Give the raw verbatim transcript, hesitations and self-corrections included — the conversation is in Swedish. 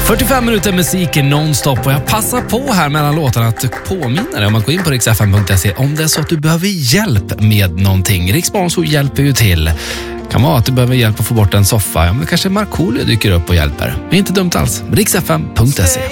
fyrtiofem minuter musik nonstop och jag passar på här mellan låtarna att påminna dig om att gå in på riks f m punkt se om det är så att du behöver hjälp med någonting. Riksmorgon hjälper ju till. Kan vara att du behöver hjälp att få bort en soffa. Ja, men kanske Markoolio dyker upp och hjälper. Det är inte dumt alls. riks f m punkt se.